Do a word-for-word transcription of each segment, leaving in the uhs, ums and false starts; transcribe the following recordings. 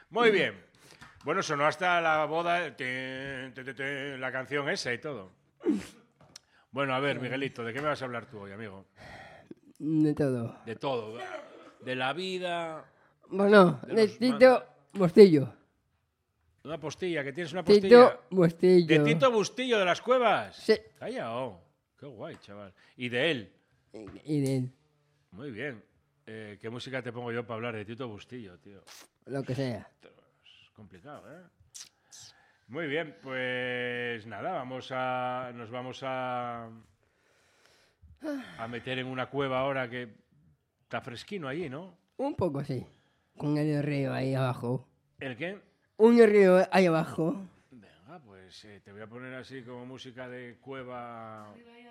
Muy bien. Bueno, sonó hasta la boda, te, te, te, te, la canción esa y todo. Bueno, a ver, Miguelito, ¿de qué me vas a hablar tú hoy, amigo? De todo. De todo. De la vida. Bueno, de, de los Tito manda... Bustillo. Una postilla, que tienes una Tito postilla. Bustillo. De Tito Bustillo de las Cuevas. Sí. Calla, oh. Qué guay, chaval. Y de él. Y de él. Muy bien. Eh, ¿Qué música te pongo yo para hablar de Tito Bustillo, tío? Lo que sea. Es complicado, ¿eh? Muy bien, pues nada, vamos a. Nos vamos a. A meter en una cueva ahora que está fresquino allí, ¿no? Un poco sí. Con el río ahí abajo. ¿El qué? Un río ahí abajo. Venga, pues eh, te voy a poner así como música de cueva.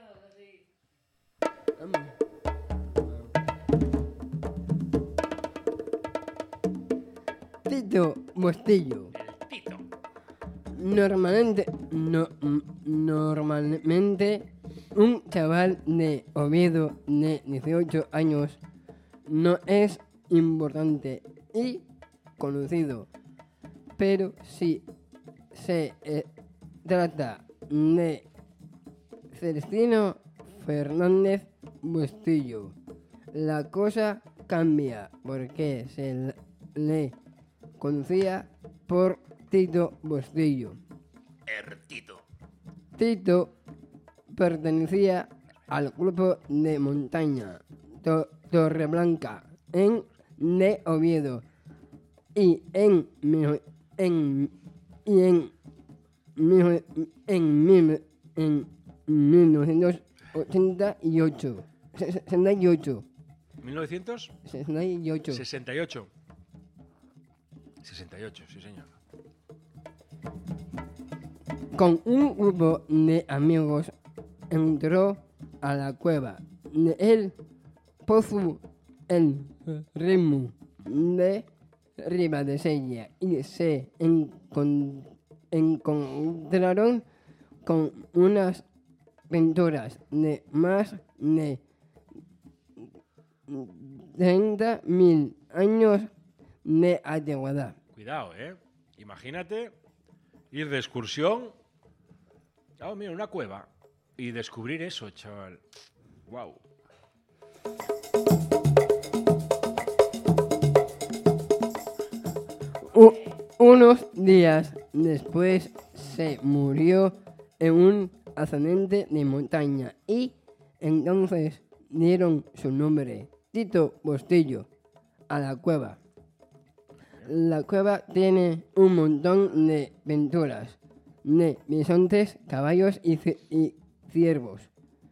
Tito Bustillo. El Tito. Normalmente, no, normalmente, un chaval de Oviedo de dieciocho años no es importante y conocido, pero si se eh, trata de Celestino Fernández Bustillo, la cosa cambia porque se le conocía por Tito Bustillo. El Tito. Tito pertenecía al grupo de montaña to Torreblanca en de Oviedo y en en y en en, en mil novecientos ochenta y ocho sesenta y ocho ¿mil novecientos? sesenta y ocho sesenta y ocho. sesenta y ocho, sí señor. Con un grupo de amigos entró a la cueva del Pozo el Remo de Ribadesella y se encon encontraron con unas pinturas de más de treinta mil años de antigüedad. Cuidado, ¿eh? Imagínate ir de excursión. Oh, mira, una cueva. Y descubrir eso, chaval. Wow. U unos días después se murió en un accidente de montaña y entonces dieron su nombre, Tito Bustillo, a la cueva. La cueva tiene un montón de pinturas de bisontes, caballos y, y ciervos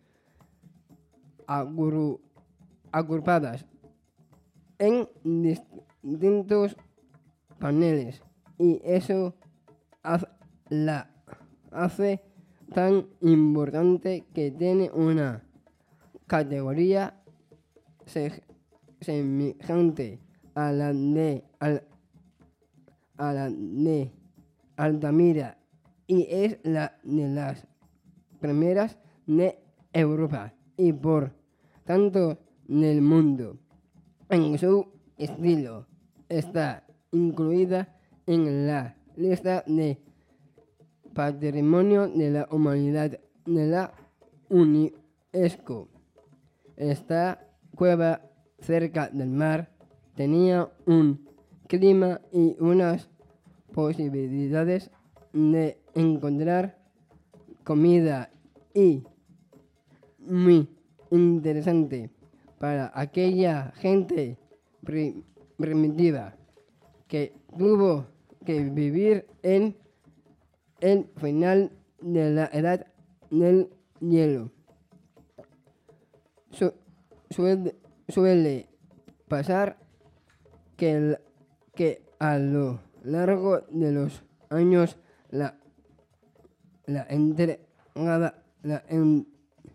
agru agrupadas en distintos paneles y eso hace, la hace tan importante que tiene una categoría se, semejante a la de al, a la de Altamira y es la de las primeras de Europa y por tanto del mundo. En su estilo está incluida en la lista de Patrimonio de la Humanidad de la UNESCO. Esta cueva cerca del mar tenía un clima y unas posibilidades de encontrar comida y muy interesante para aquella gente pri primitiva que tuvo que vivir en el final de la edad del hielo. Su suele, suele pasar que, el, que a lo largo de los años la, la entregada, la en,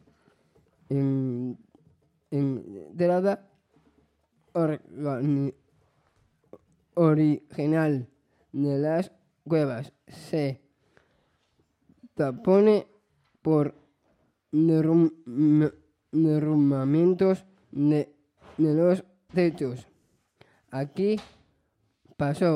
en, entrada organi, original de las cuevas se tapone por derrum, derrumbamientos de, de los techos. Aquí pasó